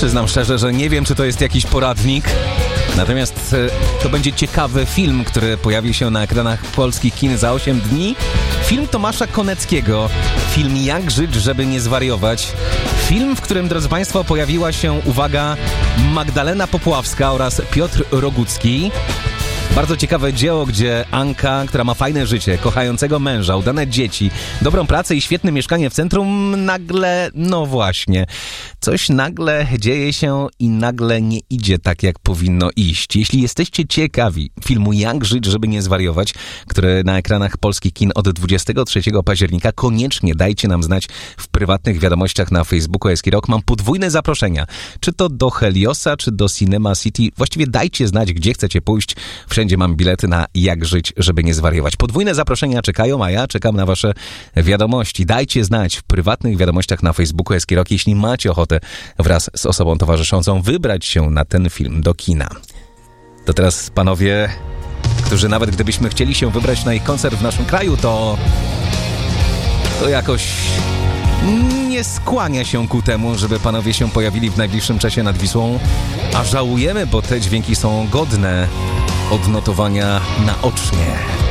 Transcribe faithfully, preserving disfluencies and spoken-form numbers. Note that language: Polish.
Przyznam szczerze, że nie wiem, czy to jest jakiś poradnik. Natomiast to będzie ciekawy film, który pojawi się na ekranach polskich kin za osiem dni. Film Tomasza Koneckiego. Film Jak żyć, żeby nie zwariować. Film, w którym, drodzy Państwo, pojawiła się, uwaga, Magdalena Popławska oraz Piotr Rogucki. Bardzo ciekawe dzieło, gdzie Anka, która ma fajne życie, kochającego męża, udane dzieci, dobrą pracę i świetne mieszkanie w centrum, nagle, no właśnie, coś nagle dzieje się i nagle nie idzie tak, jak powinno iść. Jeśli jesteście ciekawi filmu Jak żyć, żeby nie zwariować, który na ekranach polskich kin od dwudziestego trzeciego października, koniecznie dajcie nam znać w prywatnych wiadomościach na Facebooku Eski Rock. Mam podwójne zaproszenia, czy to do Heliosa, czy do Cinema City. Właściwie dajcie znać, gdzie chcecie pójść. Wszędzie mam bilety na Jak żyć, żeby nie zwariować. Podwójne zaproszenia czekają, a ja czekam na wasze wiadomości. Dajcie znać w prywatnych wiadomościach na Facebooku Eski Rock, jeśli macie ochotę wraz z osobą towarzyszącą wybrać się na ten film do kina. To teraz panowie, którzy nawet gdybyśmy chcieli się wybrać na ich koncert w naszym kraju, to to jakoś nie skłania się ku temu, żeby panowie się pojawili w najbliższym czasie nad Wisłą, a żałujemy, bo te dźwięki są godne odnotowania naocznie.